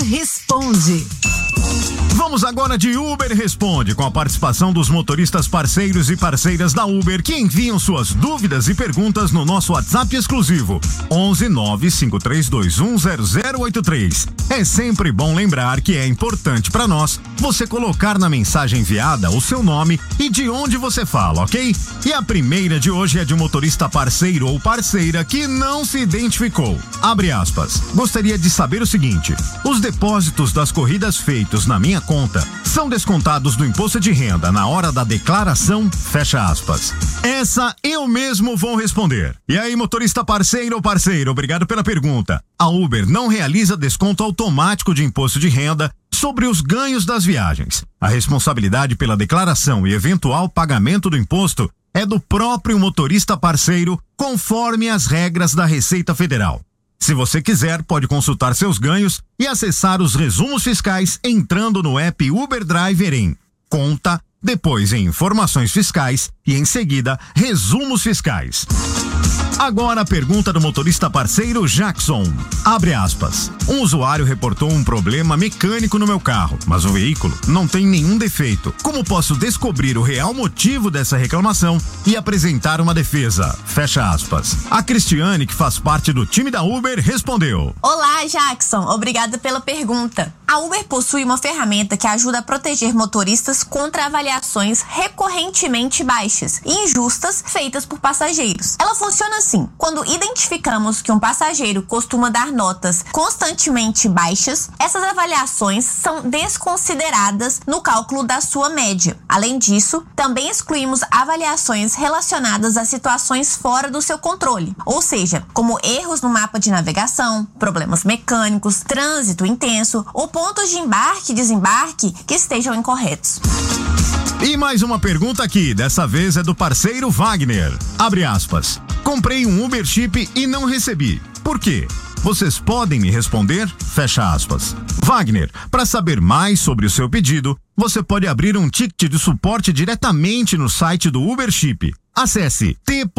Responde. Vamos agora de Uber Responde, com a participação dos motoristas parceiros e parceiras da Uber que enviam suas dúvidas e perguntas no nosso WhatsApp exclusivo 11953210083. É sempre bom lembrar que é importante para nós você colocar na mensagem enviada o seu nome e de onde você fala, ok? E a primeira de hoje é de um motorista parceiro ou parceira que não se identificou. Abre aspas. Gostaria de saber o seguinte: os depósitos das corridas feitos na minha conta são descontados do imposto de renda na hora da declaração? Fecha aspas. Essa eu mesmo vou responder. E aí, motorista parceiro ou parceira, obrigado pela pergunta. A Uber não realiza desconto automático de imposto de renda sobre os ganhos das viagens. A responsabilidade pela declaração e eventual pagamento do imposto é do próprio motorista parceiro, conforme as regras da Receita Federal. Se você quiser, pode consultar seus ganhos e acessar os resumos fiscais entrando no app Uber Driver em Conta, depois em Informações Fiscais e em seguida Resumos Fiscais. Agora a pergunta do motorista parceiro Jackson. Abre aspas. Um usuário reportou um problema mecânico no meu carro, mas o veículo não tem nenhum defeito. Como posso descobrir o real motivo dessa reclamação e apresentar uma defesa? Fecha aspas. A Cristiane, que faz parte do time da Uber, respondeu. Olá, Jackson. Obrigada pela pergunta. A Uber possui uma ferramenta que ajuda a proteger motoristas contra avaliações recorrentemente baixas e injustas feitas por passageiros. Ela funciona assim: quando identificamos que um passageiro costuma dar notas constantemente baixas, essas avaliações são desconsideradas no cálculo da sua média. Além disso, também excluímos avaliações relacionadas a situações fora do seu controle, ou seja, como erros no mapa de navegação, problemas mecânicos, trânsito intenso ou pontos de embarque e desembarque que estejam incorretos. E mais uma pergunta aqui, dessa vez é do parceiro Wagner. Abre aspas. Comprei um Uber Chip e não recebi. Por quê? Vocês podem me responder? Fecha aspas. Wagner, para saber mais sobre o seu pedido, você pode abrir um ticket de suporte diretamente no site do Uber Chip. Acesse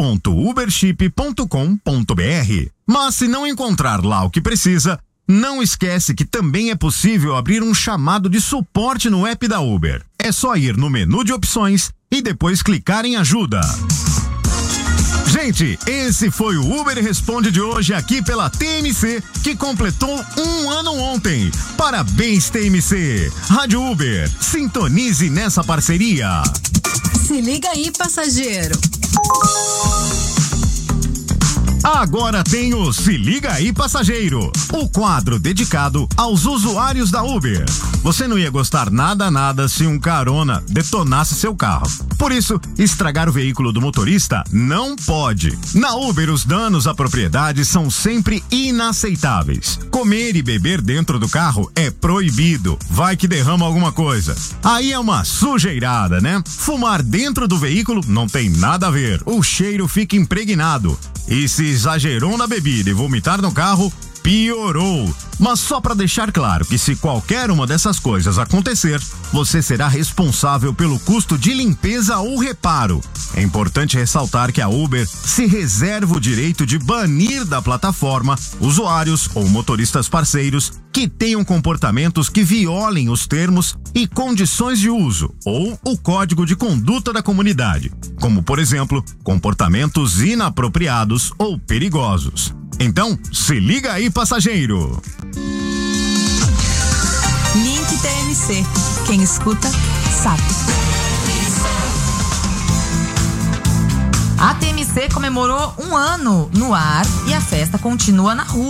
t.uberchip.com.br. Mas se não encontrar lá o que precisa, não esquece que também é possível abrir um chamado de suporte no app da Uber. É só ir no menu de opções e depois clicar em ajuda. Gente, esse foi o Uber Responde de hoje aqui pela TMC, que completou 1 ano ontem. Parabéns, TMC. Rádio Uber, sintonize nessa parceria. Se liga aí, passageiro. Agora tem o Se Liga Aí, Passageiro, o quadro dedicado aos usuários da Uber. Você não ia gostar nada se um carona detonasse seu carro. Por isso, estragar o veículo do motorista não pode. Na Uber, os danos à propriedade são sempre inaceitáveis. Comer e beber dentro do carro é proibido. Vai que derrama alguma coisa. Aí é uma sujeirada, né? Fumar dentro do veículo não tem nada a ver. O cheiro fica impregnado. E se exagerou na bebida e vomitar no carro, piorou. Mas só para deixar claro que se qualquer uma dessas coisas acontecer, você será responsável pelo custo de limpeza ou reparo. É importante ressaltar que a Uber se reserva o direito de banir da plataforma usuários ou motoristas parceiros que tenham comportamentos que violem os termos e condições de uso ou o código de conduta da comunidade, como, por exemplo, comportamentos inapropriados ou perigosos. Então, se liga aí, passageiro! Link TMC. Quem escuta, sabe. A TMC comemorou 1 ano no ar e a festa continua na rua.